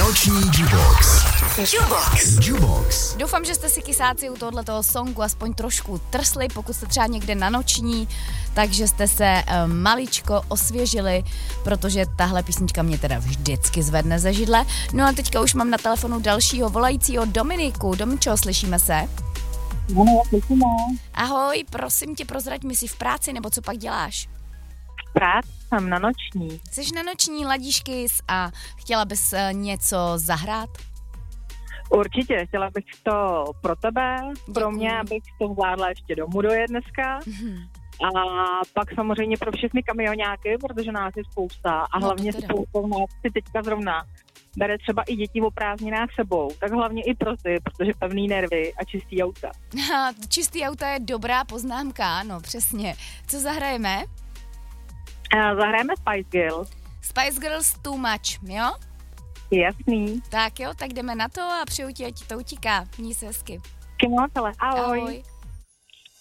Noční Jukebox. Jukebox. Doufám, že jste si kysáci u tohoto songu aspoň trošku trsli, pokud jste třeba někde na noční, takže jste se maličko osvěžili, protože tahle písnička mě teda vždycky zvedne ze židle. No a teďka už mám na telefonu dalšího volajícího Dominiku. Domčo, slyšíme se? Ano, slyšíme. Ahoj, prosím tě, prozrať mi, jsi v práci nebo co pak děláš? V práci jsem na noční. Jsi na noční, ladíš kys a chtěla bys něco zahrát? Určitě, chtěla bych to pro tebe, pro mě, abych to zvládla ještě domů dojet dneska. A pak samozřejmě pro všechny kamionáky, protože nás je spousta a hlavně spousta nás si teďka zrovna bere třeba i děti o prázdninách sebou, tak hlavně i pro ty, protože pevný nervy a čistý auta. Čistý auta je dobrá poznámka, ano, přesně. Co zahrajeme? Zahrajeme Spice Girls. Spice Girls Too Much, jo? Jasný. Tak jo, tak jdeme na to a přeju ti, ať ti to utíká. Měj se hezky. Ahoj. Ahoj.